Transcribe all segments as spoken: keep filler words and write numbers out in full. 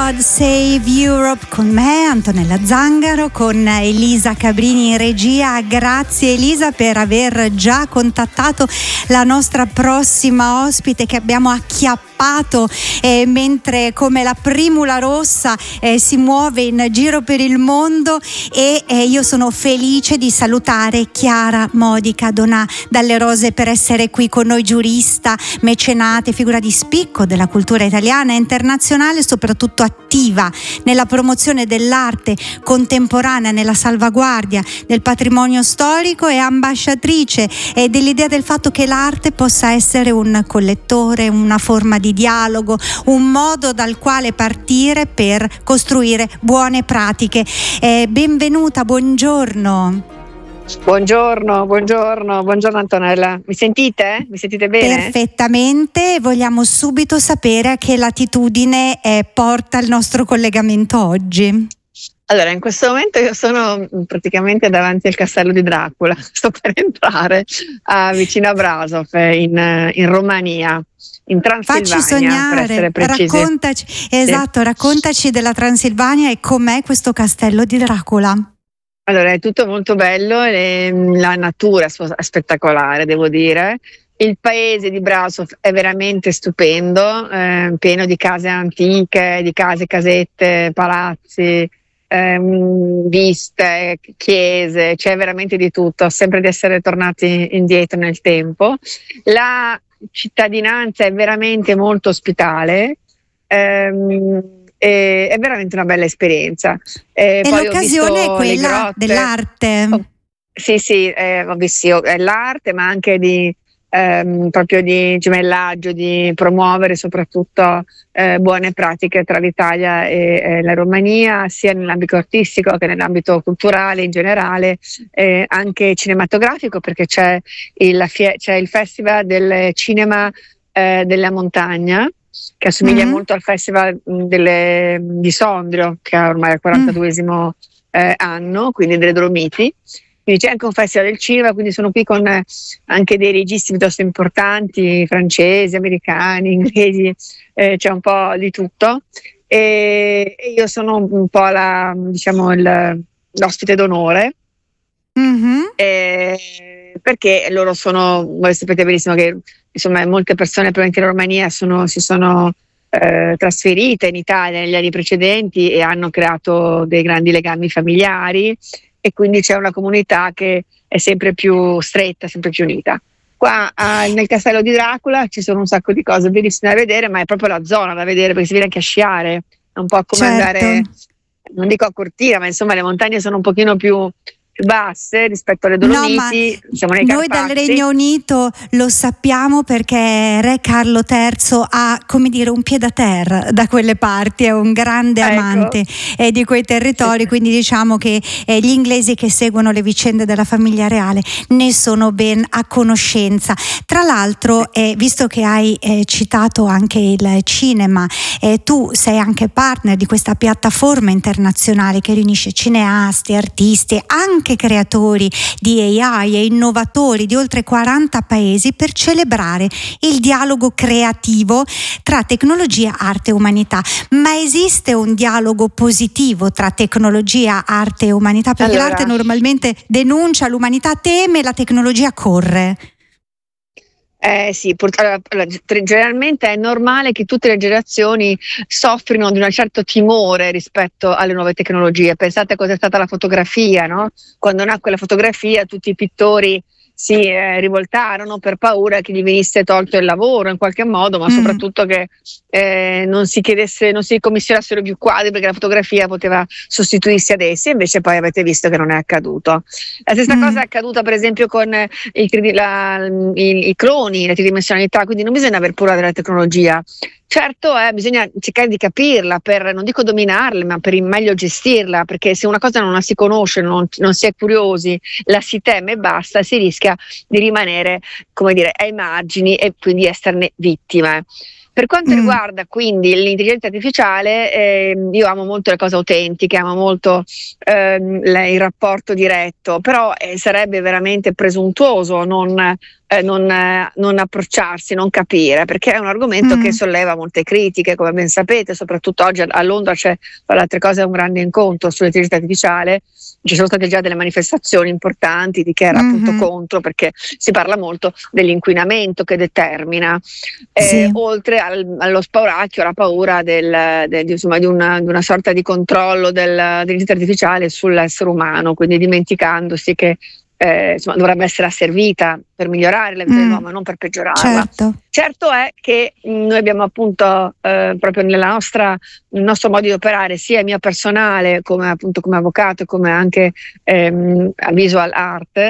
God Save Europe con me, Antonella Zangaro, con Elisa Cabrini in regia. Grazie Elisa per aver già contattato la nostra prossima ospite che abbiamo acchiappato eh, mentre come la primula rossa eh, si muove in giro per il mondo e eh, io sono felice di salutare Chiara Modica Donà dalle Rose per essere qui con noi, giurista, mecenate, figura di spicco della cultura italiana e internazionale, soprattutto attiva nella promozione dell'arte contemporanea, nella salvaguardia del patrimonio storico e ambasciatrice e dell'idea del fatto che l'arte possa essere un collettore, una forma di dialogo, un modo dal quale partire per costruire buone pratiche. Eh, benvenuta, buongiorno. Buongiorno, buongiorno, buongiorno Antonella. Mi sentite? Mi sentite bene? Perfettamente, vogliamo subito sapere a che latitudine eh, porta il nostro collegamento oggi. Allora, in questo momento io sono praticamente davanti al castello di Dracula, sto per entrare a, vicino a Brasov, in, in Romania, in Transilvania. Facci sognare, per essere precisi. Raccontaci, esatto, sì. Raccontaci della Transilvania e com'è questo castello di Dracula. Allora, è tutto molto bello, e la natura è spettacolare, devo dire. Il paese di Brasov è veramente stupendo, eh, pieno di case antiche, di case, casette, palazzi, ehm, viste, chiese, c'è veramente di tutto, sempre di essere tornati indietro nel tempo. La cittadinanza è veramente molto ospitale. Ehm, E, è veramente una bella esperienza. Eh, e poi l'occasione è quella dell'arte. Oh, sì, sì, eh, ho visto è l'arte, ma anche di ehm, proprio di gemellaggio, di promuovere soprattutto eh, buone pratiche tra l'Italia e, e la Romania, sia nell'ambito artistico che nell'ambito culturale in generale, eh, anche cinematografico, perché c'è il, c'è il Festival del Cinema eh, della Montagna, che assomiglia mm-hmm. molto al Festival delle, di Sondrio, che ha ormai il quarantaduesimo mm. eh, anno, quindi delle Dolomiti. Quindi c'è anche un Festival del cinema, quindi sono qui con eh, anche dei registi piuttosto importanti, francesi, americani, inglesi, eh, c'è un po' di tutto. E, e io sono un po' la, diciamo, il, l'ospite d'onore. Mm-hmm. E, perché loro sono, voi sapete benissimo che insomma molte persone probabilmente in Romania sono, si sono eh, trasferite in Italia negli anni precedenti e hanno creato dei grandi legami familiari, e quindi c'è una comunità che è sempre più stretta, sempre più unita. Qua ah, nel castello di Dracula ci sono un sacco di cose bellissime da vedere, ma è proprio la zona da vedere, perché si viene anche a sciare, è un po' come certo. andare, non dico a Cortina, ma insomma le montagne sono un pochino più basse rispetto alle Dolomiti. No, siamo nei noi Carpazi. Dal Regno Unito lo sappiamo perché Re Carlo terzo ha, come dire, un pied a terra da quelle parti, è un grande ecco. amante eh, di quei territori, sì. Quindi diciamo che eh, gli inglesi che seguono le vicende della famiglia reale ne sono ben a conoscenza. Tra l'altro, eh, visto che hai eh, citato anche il cinema, eh, tu sei anche partner di questa piattaforma internazionale che riunisce cineasti, artisti, anche creatori di A I e innovatori di oltre quaranta paesi per celebrare il dialogo creativo tra tecnologia, arte e umanità. Ma esiste un dialogo positivo tra tecnologia, arte e umanità? Perché allora, l'arte normalmente denuncia, l'umanità teme, la tecnologia corre. Eh sì, allora, generalmente è normale che tutte le generazioni soffrino di un certo timore rispetto alle nuove tecnologie. Pensate a cosa è stata la fotografia, no? Quando nacque la fotografia tutti i pittori si eh, rivoltarono per paura che gli venisse tolto il lavoro in qualche modo, ma mm. soprattutto che eh, non si chiedesse, non si commissionassero più quadri, perché la fotografia poteva sostituirsi ad essi, e invece poi avete visto che non è accaduto. La stessa mm. cosa è accaduta per esempio con i, la, i, i cloni, la tridimensionalità, quindi non bisogna aver paura della tecnologia. Certo, eh, bisogna cercare di capirla, per, non dico dominarla, ma per meglio gestirla, perché se una cosa non la si conosce, non, non si è curiosi, la si teme e basta, si rischia di rimanere, come dire, ai margini e quindi esserne vittime. Per quanto mm. riguarda quindi l'intelligenza artificiale, eh, io amo molto le cose autentiche, amo molto eh, il rapporto diretto, però eh, sarebbe veramente presuntuoso non eh, non, eh, non approcciarsi, non capire, perché è un argomento mm. che solleva molte critiche, come ben sapete, soprattutto oggi a Londra c'è, tra le altre cose, un grande incontro sull'intelligenza artificiale. Ci sono state già delle manifestazioni importanti di chi era mm-hmm. appunto contro, perché si parla molto dell'inquinamento che determina, eh, sì. oltre al, allo spauracchio, alla paura del, del, insomma, di, una, di una sorta di controllo del, dell'intelligenza artificiale sull'essere umano, quindi dimenticandosi che Eh, insomma, dovrebbe essere asservita per migliorare la vita mm. dell'uomo, non per peggiorarla. Certo, certo è che mh, noi abbiamo appunto eh, proprio nella nostra, nel nostro modo di operare, sia mio personale come appunto come avvocato, come anche ehm, a Visual Art,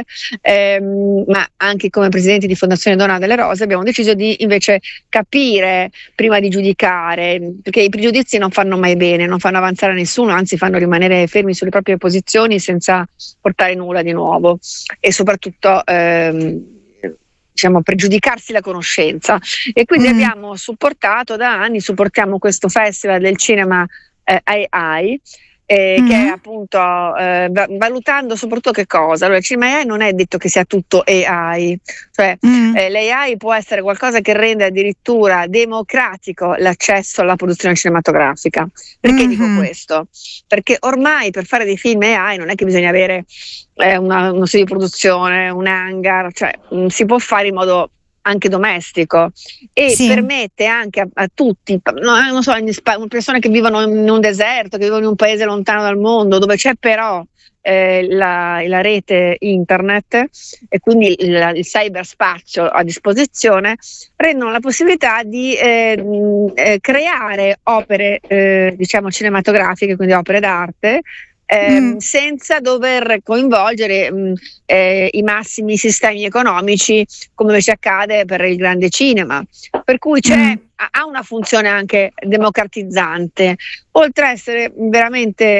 ehm, ma anche come presidente di Fondazione Donna delle Rose, abbiamo deciso di invece capire prima di giudicare, perché i pregiudizi non fanno mai bene, non fanno avanzare nessuno, anzi fanno rimanere fermi sulle proprie posizioni senza portare nulla di nuovo. E soprattutto ehm, diciamo pregiudicarsi la conoscenza, e quindi mm. abbiamo supportato da anni, supportiamo questo festival del cinema eh, A I, eh, mm. che è appunto eh, valutando soprattutto che cosa. Allora, il cinema A I non è detto che sia tutto A I, cioè mm. eh, l'A I può essere qualcosa che rende addirittura democratico l'accesso alla produzione cinematografica. Perché mm-hmm. dico questo? Perché ormai per fare dei film A I non è che bisogna avere eh, una, uno studio di produzione, un hangar, cioè mh, si può fare in modo anche domestico, e sì. permette anche a, a tutti, no, non so, persone che vivono in un deserto, che vivono in un paese lontano dal mondo, dove c'è però eh, la, la rete internet e quindi il, il cyberspazio a disposizione, rendono la possibilità di eh, eh, creare opere eh, diciamo cinematografiche, quindi opere d'arte, Eh, mm. senza dover coinvolgere mh, eh, i massimi sistemi economici, come invece accade per il grande cinema, per cui c'è, mm. ha una funzione anche democratizzante, oltre a essere veramente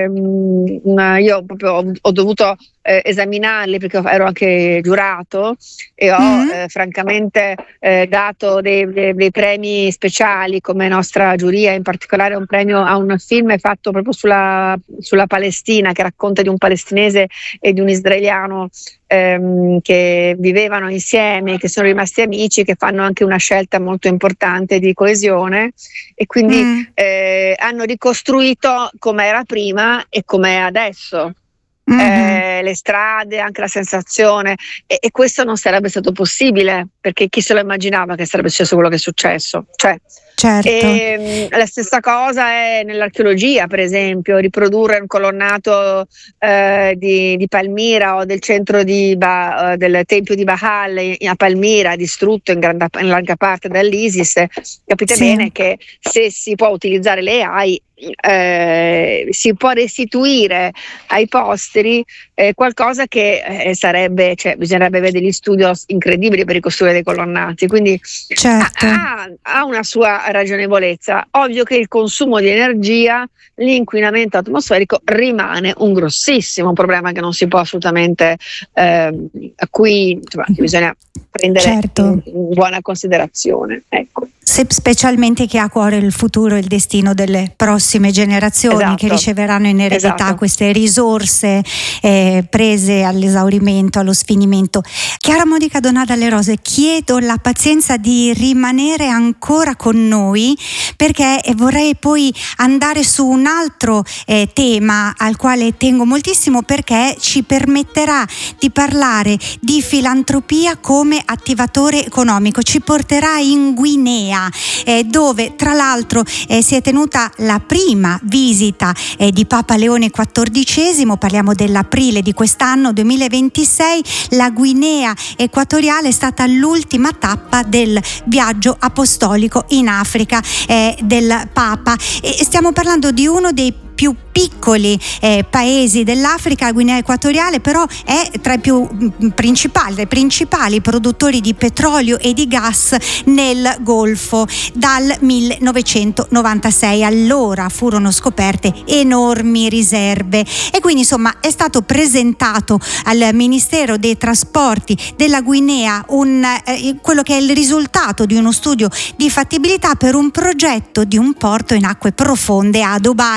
ehm, una, io proprio ho, ho dovuto eh, esaminarli perché ero anche giurato e ho mm. eh, francamente eh, dato dei, dei, dei premi speciali come nostra giuria, in particolare un premio a un film fatto proprio sulla, sulla Palestina, che racconta di un palestinese e di un israeliano ehm, che vivevano insieme, che sono rimasti amici, che fanno anche una scelta molto importante di coesione, e quindi mm. eh, hanno ricostruito come era prima e come è adesso. Mm-hmm. Eh, le strade, anche la sensazione, e, e questo non sarebbe stato possibile, perché chi se lo immaginava che sarebbe successo quello che è successo, cioè certo. E, la stessa cosa è nell'archeologia, per esempio, riprodurre un colonnato eh, di, di Palmira o del centro di ba, del tempio di Baal a Palmira, distrutto in, grande, in larga parte dall'ISIS. Capite sì. bene che se si può utilizzare le A I, Eh, si può restituire ai posteri eh, qualcosa che eh, sarebbe, cioè bisognerebbe avere degli studios incredibili per ricostruire dei colonnati, quindi certo. ha, ha una sua ragionevolezza. Ovvio che il consumo di energia, l'inquinamento atmosferico rimane un grossissimo problema che non si può assolutamente eh, a cui insomma, bisogna prendere certo. in, in buona considerazione, ecco. Se, specialmente chi ha a cuore il futuro e il destino delle prossime generazioni, esatto. che riceveranno in eredità esatto. queste risorse eh, prese all'esaurimento, allo sfinimento. Chiara Modica Donà dalle Rose, chiedo la pazienza di rimanere ancora con noi, perché vorrei poi andare su un altro eh, tema al quale tengo moltissimo, perché ci permetterà di parlare di filantropia come attivatore economico. Ci porterà in Guinea, Eh, dove tra l'altro eh, si è tenuta la prima visita eh, di Papa Leone quattordicesimo, parliamo dell'aprile di quest'anno duemilaventisei. La Guinea Equatoriale è stata l'ultima tappa del viaggio apostolico in Africa eh, del Papa, e stiamo parlando di uno dei più piccoli eh, paesi dell'Africa. La Guinea Equatoriale però è tra i più mh, principali, i principali produttori di petrolio e di gas nel Golfo dal millenovecentonovantasei. Allora furono scoperte enormi riserve, e quindi insomma è stato presentato al Ministero dei Trasporti della Guinea un, eh, quello che è il risultato di uno studio di fattibilità per un progetto di un porto in acque profonde a Dobali, nella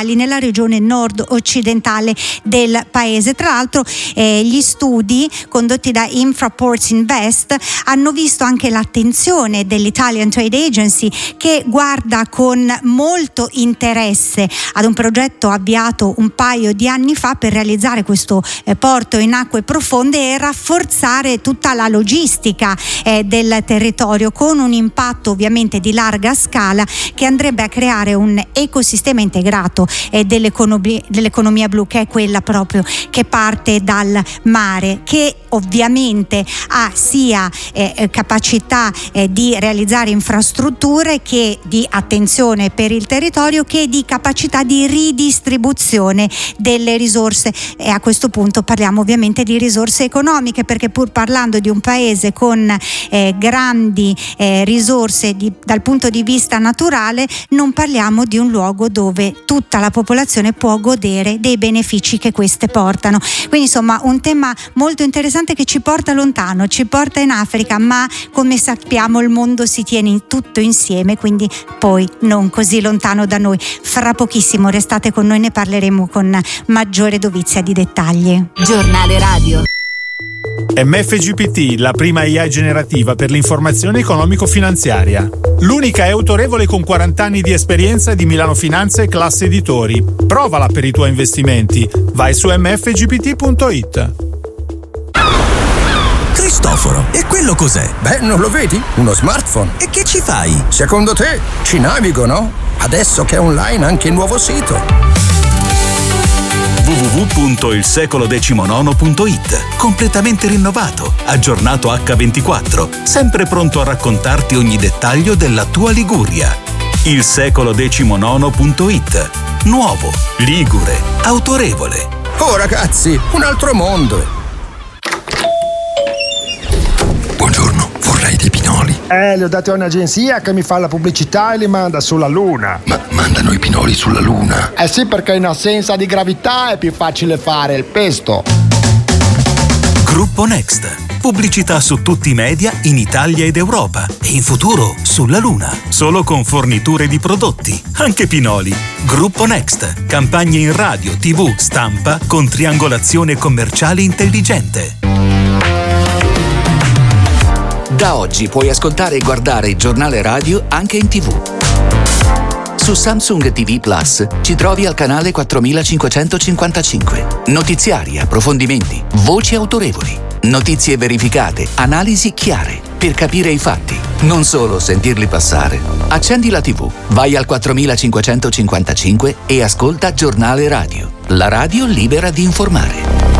regione nord-occidentale del paese. Tra l'altro eh, gli studi condotti da Infraports Invest hanno visto anche l'attenzione dell'Italian Trade Agency, che guarda con molto interesse ad un progetto avviato un paio di anni fa per realizzare questo eh, porto in acque profonde e rafforzare tutta la logistica eh, del territorio, con un impatto ovviamente di larga scala che andrebbe a creare un ecosistema integrato eh, dell'economia, dell'economia blu, che è quella proprio che parte dal mare, che ovviamente ha sia eh, capacità eh, di realizzare infrastrutture, che di attenzione per il territorio, che di capacità di ridistribuzione delle risorse. E a questo punto parliamo ovviamente di risorse economiche, perché pur parlando di un paese con eh, grandi eh, risorse di, dal punto di vista naturale, non parliamo di un luogo dove tutta la popolazione può godere dei benefici che queste portano. Quindi insomma un tema molto interessante che ci porta lontano, ci porta in Africa, ma come sappiamo il mondo si tiene tutto insieme, quindi poi non così lontano da noi. Fra pochissimo restate con noi, ne parleremo con maggiore dovizia di dettagli. Giornale Radio. M F G P T, la prima A I generativa per l'informazione economico-finanziaria. L'unica è autorevole con quaranta anni di esperienza di Milano Finanza e Classe Editori. Provala per i tuoi investimenti. Vai su m f g p t punto i t. Cristoforo, e quello cos'è? Beh, non lo vedi? Uno smartphone. E che ci fai? Secondo te ci navigo, no? Adesso che è online anche il nuovo sito. w w w punto il secolo diciannove punto i t. Completamente rinnovato, aggiornato acca ventiquattro, sempre pronto a raccontarti ogni dettaglio della tua Liguria. il secolo diciannove punto i t. Nuovo, ligure, autorevole. Oh ragazzi, un altro mondo. Buongiorno, vorrei dei pinoli. Eh, li ho dati a un'agenzia che mi fa la pubblicità e li manda sulla Luna. Ma mandano i pinoli sulla Luna? Eh sì, perché in assenza di gravità è più facile fare il pesto. Gruppo Next. Pubblicità su tutti i media in Italia ed Europa e in futuro sulla Luna. Solo con forniture di prodotti, anche pinoli. Gruppo Next. Campagne in radio, tivù, stampa con triangolazione commerciale intelligente. Da oggi puoi ascoltare e guardare il giornale radio anche in tivù. Su Samsung T V Plus ci trovi al canale quattromilacinquecentocinquantacinque. Notiziari, approfondimenti, voci autorevoli, notizie verificate, analisi chiare per capire i fatti, non solo sentirli passare. Accendi la tivù, vai al quattromilacinquecentocinquantacinque e ascolta Giornale Radio, la radio libera di informare.